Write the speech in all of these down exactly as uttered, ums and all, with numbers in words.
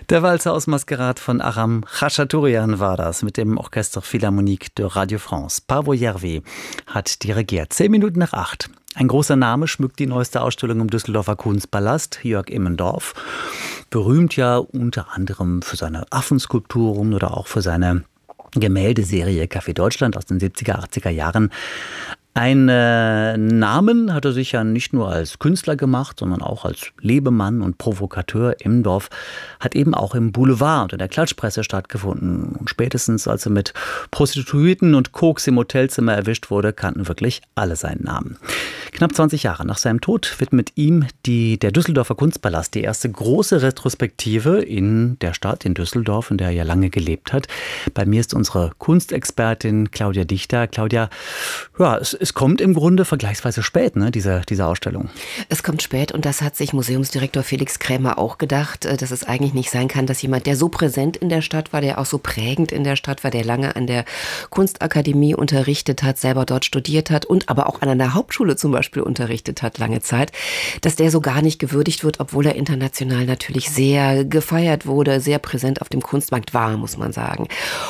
Der Walzer aus Maskerade von Aram Khachaturian war das mit dem Orchestre Philharmonique de Radio France. Paavo Järvi hat dirigiert. Zehn Minuten nach acht. Ein großer Name schmückt die neueste Ausstellung im Düsseldorfer Kunstpalast, Jörg Immendorf. Berühmt ja unter anderem für seine Affenskulpturen oder auch für seine Gemäldeserie Café Deutschland aus den siebziger, achtziger Jahren. Einen Namen hat er sich ja nicht nur als Künstler gemacht, sondern auch als Lebemann und Provokateur. Immendorf hat eben auch im Boulevard und in der Klatschpresse stattgefunden. Und spätestens als er mit Prostituierten und Koks im Hotelzimmer erwischt wurde, kannten wirklich alle seinen Namen. Knapp zwanzig Jahre nach seinem Tod widmet ihm die, der Düsseldorfer Kunstpalast die erste große Retrospektive in der Stadt, in Düsseldorf, in der er ja lange gelebt hat. Bei mir ist unsere Kunstexpertin Claudia Dichter. Claudia, ja, es Es kommt im Grunde vergleichsweise spät, ne, diese, diese Ausstellung. Es kommt spät und das hat sich Museumsdirektor Felix Krämer auch gedacht, dass es eigentlich nicht sein kann, dass jemand, der so präsent in der Stadt war, der auch so prägend in der Stadt war, der lange an der Kunstakademie unterrichtet hat, selber dort studiert hat und aber auch an einer Hauptschule zum Beispiel unterrichtet hat, lange Zeit, dass der so gar nicht gewürdigt wird, obwohl er international natürlich sehr gefeiert wurde, sehr präsent auf dem Kunstmarkt war, muss man sagen.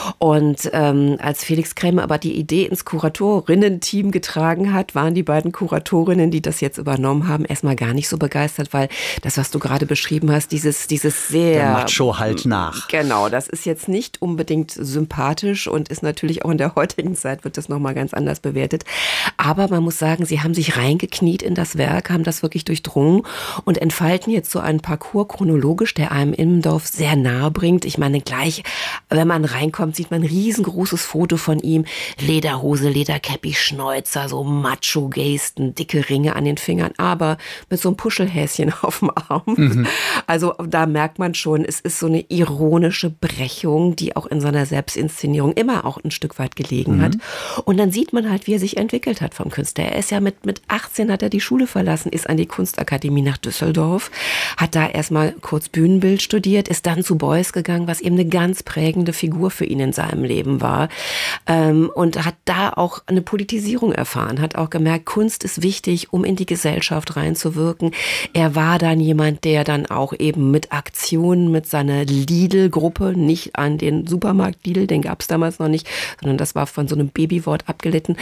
Und ähm, als Felix Krämer aber die Idee ins Kuratorinnen-Team getragen hat, waren die beiden Kuratorinnen, die das jetzt übernommen haben, erstmal gar nicht so begeistert, weil das, was du gerade beschrieben hast, dieses, dieses sehr... Der Macho halt nach. Genau, das ist jetzt nicht unbedingt sympathisch und ist natürlich auch in der heutigen Zeit, wird das nochmal ganz anders bewertet. Aber man muss sagen, sie haben sich reingekniet in das Werk, haben das wirklich durchdrungen und entfalten jetzt so einen Parcours chronologisch, der einem Immendorf sehr nahe bringt. Ich meine, gleich, wenn man reinkommt, sieht man ein riesengroßes Foto von ihm. Lederhose, Lederkäppi, Schnäuzer, so Macho-Gesten, dicke Ringe an den Fingern, aber mit so einem Puschelhäschen auf dem Arm. Mhm. Also da merkt man schon, es ist so eine ironische Brechung, die auch in seiner Selbstinszenierung immer auch ein Stück weit gelegen mhm. hat. Und dann sieht man halt, wie er sich entwickelt hat vom Künstler. Er ist ja mit, mit achtzehn hat er die Schule verlassen, ist an die Kunstakademie nach Düsseldorf, hat da erstmal kurz Bühnenbild studiert, ist dann zu Beuys gegangen, was eben eine ganz prägende Figur für ihn in seinem Leben war. Ähm, und hat da auch eine Politisierung erfahren, hat auch gemerkt, Kunst ist wichtig, um in die Gesellschaft reinzuwirken. Er war dann jemand, der dann auch eben mit Aktionen, mit seiner Lidl-Gruppe, nicht an den Supermarkt Lidl, den gab es damals noch nicht, sondern das war von so einem Babywort abgelitten,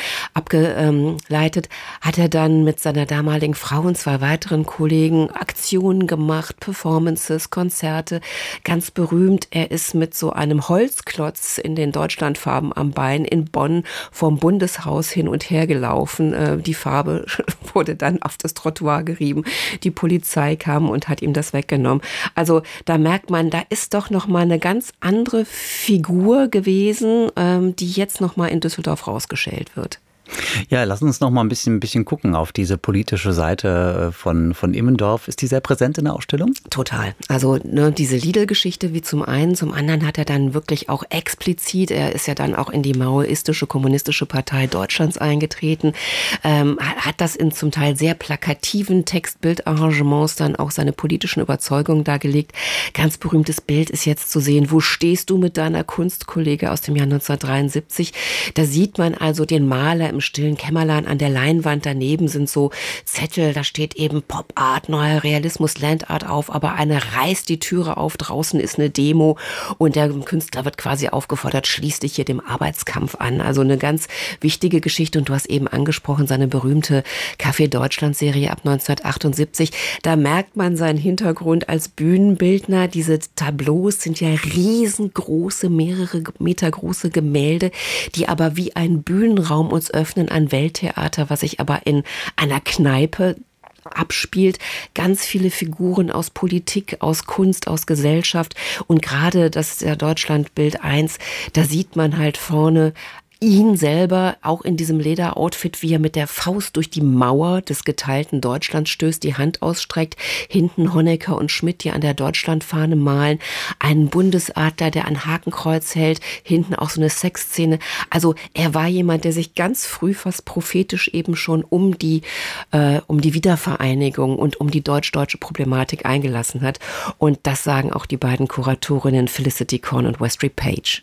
abgeleitet, hat er dann mit seiner damaligen Frau und zwei weiteren Kollegen Aktionen gemacht, Performances, Konzerte, ganz berühmt. Er ist mit so einem Holzklotz in den Deutschlandfarben am Bein in Bonn vom Bundeshaus hin und her gelaufen. Die Farbe wurde dann auf das Trottoir gerieben. Die Polizei kam und hat ihm das weggenommen. Also da merkt man, da ist doch noch mal eine ganz andere Figur gewesen, die jetzt noch mal in Düsseldorf rausgeschält wird. Ja, lass uns noch mal ein bisschen, ein bisschen gucken auf diese politische Seite von, von Immendorf. Ist die sehr präsent in der Ausstellung? Total. Also ne, diese Lidl-Geschichte wie zum einen, zum anderen hat er dann wirklich auch explizit, er ist ja dann auch in die maoistische, kommunistische Partei Deutschlands eingetreten, ähm, hat das in zum Teil sehr plakativen Text-Bild-Arrangements dann auch seine politischen Überzeugungen dargelegt. Ganz berühmtes Bild ist jetzt zu sehen, wo stehst du mit deiner Kunstkollege aus dem Jahr neunzehnhundertdreiundsiebzig? Da sieht man also den Maler im stillen Kämmerlein an der Leinwand. Daneben sind so Zettel, da steht eben Pop Art, neuer Realismus, Land Art auf, aber einer reißt die Türe auf, draußen ist eine Demo und der Künstler wird quasi aufgefordert, schließ dich hier dem Arbeitskampf an. Also eine ganz wichtige Geschichte und du hast eben angesprochen, seine berühmte Café Deutschland Serie ab neunzehnhundertachtundsiebzig. Da merkt man seinen Hintergrund als Bühnenbildner. Diese Tableaus sind ja riesengroße, mehrere Meter große Gemälde, die aber wie ein Bühnenraum uns öffnen, ein Welttheater, was sich aber in einer Kneipe abspielt. Ganz viele Figuren aus Politik, aus Kunst, aus Gesellschaft. Und gerade das ist ja Deutschlandbild eins, da sieht man halt vorne ihn selber auch in diesem Lederoutfit, wie er mit der Faust durch die Mauer des geteilten Deutschlands stößt, die Hand ausstreckt, hinten Honecker und Schmidt, die an der Deutschlandfahne malen, einen Bundesadler, der ein Hakenkreuz hält, hinten auch so eine Sexszene. Also er war jemand, der sich ganz früh, fast prophetisch eben schon um die, äh, um die Wiedervereinigung und um die deutsch-deutsche Problematik eingelassen hat. Und das sagen auch die beiden Kuratorinnen Felicity Korn und Westry Page.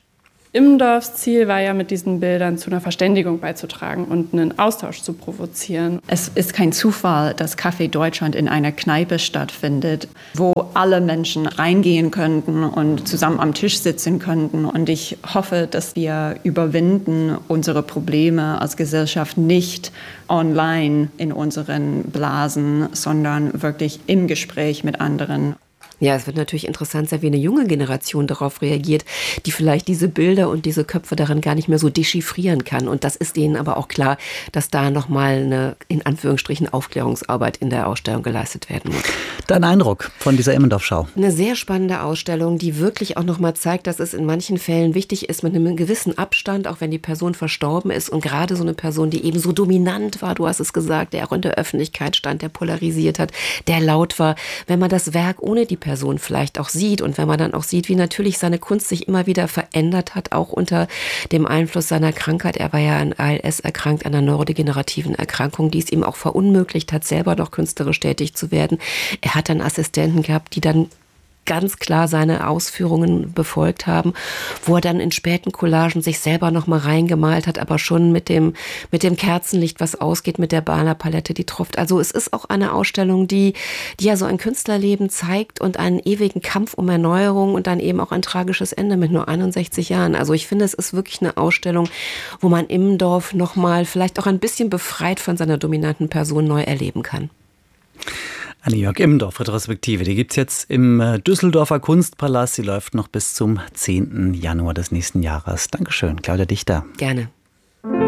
Immendorfs Ziel war ja, mit diesen Bildern zu einer Verständigung beizutragen und einen Austausch zu provozieren. Es ist kein Zufall, dass Café Deutschland in einer Kneipe stattfindet, wo alle Menschen reingehen könnten und zusammen am Tisch sitzen könnten. Und ich hoffe, dass wir überwinden unsere Probleme als Gesellschaft nicht online in unseren Blasen, sondern wirklich im Gespräch mit anderen. Ja, es wird natürlich interessant sein, wie eine junge Generation darauf reagiert, die vielleicht diese Bilder und diese Köpfe darin gar nicht mehr so dechiffrieren kann. Und das ist denen aber auch klar, dass da nochmal eine, in Anführungsstrichen, Aufklärungsarbeit in der Ausstellung geleistet werden muss. Dein Eindruck von dieser Immendorf-Schau? Eine sehr spannende Ausstellung, die wirklich auch nochmal zeigt, dass es in manchen Fällen wichtig ist, mit einem gewissen Abstand, auch wenn die Person verstorben ist und gerade so eine Person, die eben so dominant war, du hast es gesagt, der auch in der Öffentlichkeit stand, der polarisiert hat, der laut war, wenn man das Werk ohne die Person vielleicht auch sieht und wenn man dann auch sieht, wie natürlich seine Kunst sich immer wieder verändert hat, auch unter dem Einfluss seiner Krankheit. Er war ja an A L S erkrankt, einer neurodegenerativen Erkrankung, die es ihm auch verunmöglicht hat, selber noch künstlerisch tätig zu werden. Er hat dann Assistenten gehabt, die dann ganz klar seine Ausführungen befolgt haben, wo er dann in späten Collagen sich selber noch mal reingemalt hat, aber schon mit dem, mit dem Kerzenlicht, was ausgeht, mit der Malerpalette, die tropft. Also es ist auch eine Ausstellung, die, die ja so ein Künstlerleben zeigt und einen ewigen Kampf um Erneuerung und dann eben auch ein tragisches Ende mit nur einundsechzig Jahren. Also ich finde, es ist wirklich eine Ausstellung, wo man Immendorf noch mal vielleicht auch ein bisschen befreit von seiner dominanten Person neu erleben kann. Eine Jörg Immendorf-Retrospektive, die gibt es jetzt im Düsseldorfer Kunstpalast. Sie läuft noch bis zum zehnten Januar des nächsten Jahres. Dankeschön, Claudia Dichter. Gerne.